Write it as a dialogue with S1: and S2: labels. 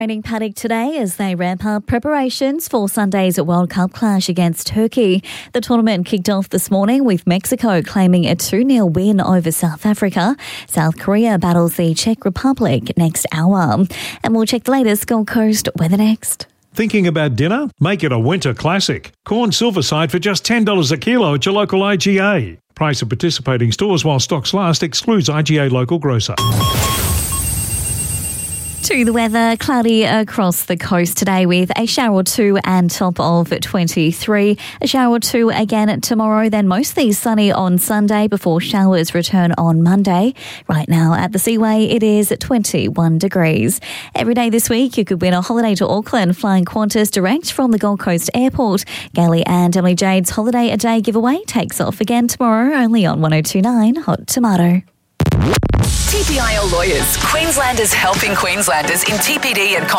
S1: Training paddock today as they ramp up preparations for Sunday's World Cup clash against Turkey. The tournament kicked off this morning with Mexico claiming a 2-0 win over South Africa. South Korea battles the Czech Republic next hour. And we'll check the latest Gold Coast weather next.
S2: Thinking about dinner? Make it a winter classic. Corn silverside for just $10 a kilo at your local IGA. Price of participating stores while stocks last excludes IGA local grocer.
S1: To the weather, cloudy across the coast today with a shower or two and top of 23. A shower or two again tomorrow, then mostly sunny on Sunday before showers return on Monday. Right now at the Seaway, it is 21 degrees. Every day this week, you could win a holiday to Auckland flying Qantas direct from the Gold Coast Airport. Gailey and Emily Jade's Holiday a Day giveaway takes off again tomorrow, only on 102.9 Hot Tomato.
S3: TPIL Lawyers, Queenslanders helping Queenslanders in TPD and